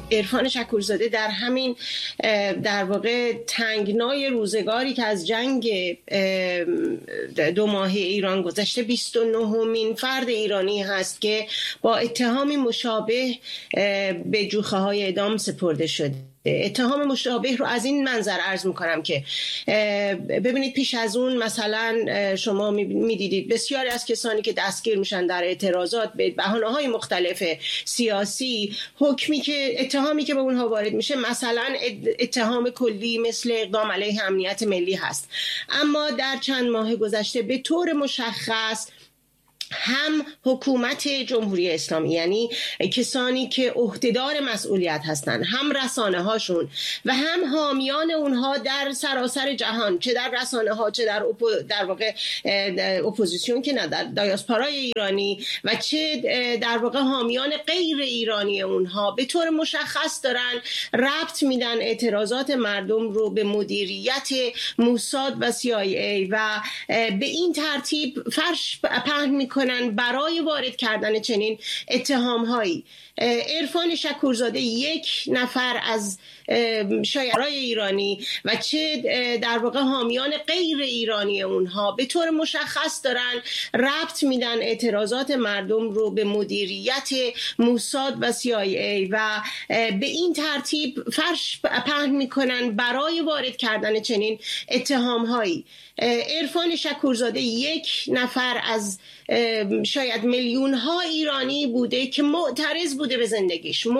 عرفان شکورزاده در همین در واقع تنگنای روزگاری که از جنگ 2 ماهه ایران گذشته 29مین فرد ایرانی هست که با اتهامی مشابه به جوخه های اعدام سپرده شده. اتهام مشابه رو از این منظر عرض میکنم که ببینید پیش از اون مثلا شما میدیدید بسیاری از کسانی که دستگیر میشن در اعتراضات به بهانه‌های مختلف سیاسی، اتهامی که به اونها وارد میشه مثلا اتهام کلی مثل اقدام علیه امنیت ملی هست. اما در چند ماه گذشته به طور مشخص هم حکومت جمهوری اسلامی، یعنی کسانی که عهدهدار مسئولیت هستند، هم رسانه هاشون و هم حامیان اونها در سراسر جهان، چه در رسانه ها چه در واقع اپوزیسیون که نه، در دیاسپورای ایرانی و چه در واقع حامیان غیر ایرانی اونها به طور مشخص دارن ربط میدن اعتراضات مردم رو به مدیریت موساد و CIA و به این ترتیب فرش پهن میکنن برای وارد کردن چنین اتهام‌هایی. عرفان شکورزاده یک نفر از شاعرای ایرانی و چه در واقع حامیان غیر ایرانی اونها به طور مشخص دارن ربط میدن اعتراضات مردم رو به مدیریت موساد و CIA و به این ترتیب فرش پهن میکنن برای وارد کردن چنین اتهام‌هایی. عرفان شکورزاده یک نفر از شاید میلیون ها ایرانی بوده که معترض بوده به زندگیش،